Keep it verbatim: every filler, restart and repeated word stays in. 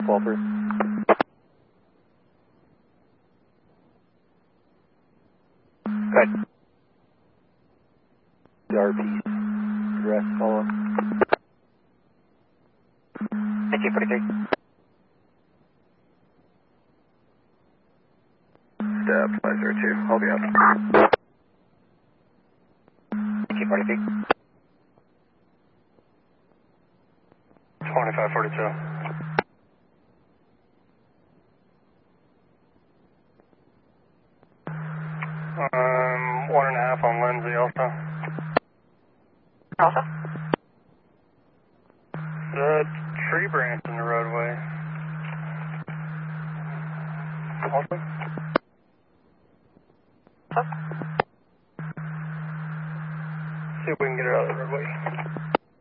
fall through. Good. R P. Address, follow up. nineteen forty-three. Step five zero two, I'll be out. nineteen forty-three. twenty-five forty-two. Um, one and a half on Lindsay also.